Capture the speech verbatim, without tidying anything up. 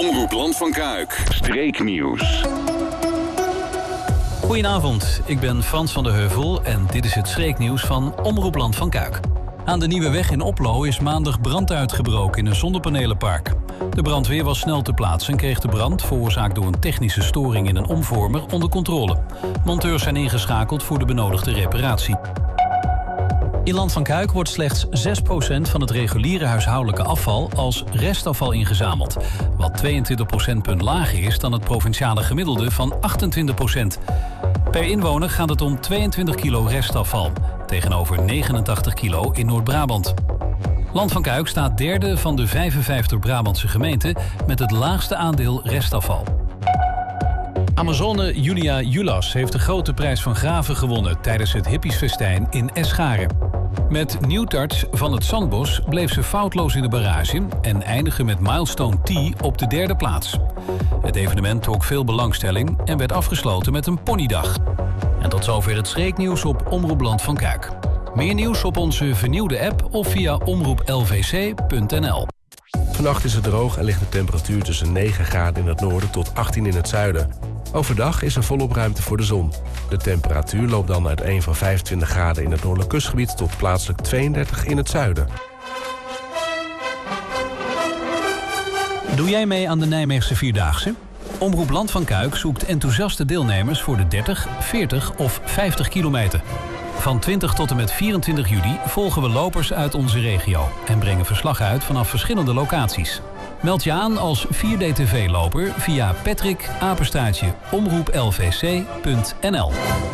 Omroep Land van Kuik. Streeknieuws. Goedenavond, ik ben Frans van der Heuvel en dit is het streeknieuws van Omroep Land van Kuik. Aan de Nieuwe Weg in Oplo is maandag brand uitgebroken in een zonnepanelenpark. De brandweer was snel ter plaatse en kreeg de brand, veroorzaakt door een technische storing in een omvormer, onder controle. Monteurs zijn ingeschakeld voor de benodigde reparatie. In Land van Kuik wordt slechts zes procent van het reguliere huishoudelijke afval als restafval ingezameld, wat tweeëntwintig procentpunt lager is dan het provinciale gemiddelde van achtentwintig procent. Per inwoner gaat het om tweeëntwintig kilo restafval, tegenover negenentachtig kilo in Noord-Brabant. Land van Kuik staat derde van de vijfenvijftig Brabantse gemeenten met het laagste aandeel restafval. Amazone Julia Julas heeft de grote prijs van Graven gewonnen tijdens het hippiesfestijn in Escharen. Met Nieuwtarts van het Zandbos bleef ze foutloos in de barrage en eindigde met Milestone T op de derde plaats. Het evenement trok veel belangstelling en werd afgesloten met een ponydag. En tot zover het streeknieuws op Omroep Land van Kuik. Meer nieuws op onze vernieuwde app of via omroep l v c punt n l. Vannacht is het droog en ligt de temperatuur tussen negen graden in het noorden tot achttien in het zuiden. Overdag is er volop ruimte voor de zon. De temperatuur loopt dan uiteen van vijfentwintig graden in het noordelijk kustgebied tot plaatselijk tweeëndertig in het zuiden. Doe jij mee aan de Nijmeegse Vierdaagse? Omroep Land van Kuik zoekt enthousiaste deelnemers voor de dertig, veertig of vijftig kilometer. Van twintig tot en met vierentwintig juli volgen we lopers uit onze regio en brengen verslag uit vanaf verschillende locaties. Meld je aan als vier D T V-loper via Patrick, apenstaartje, omroep l v c punt n l.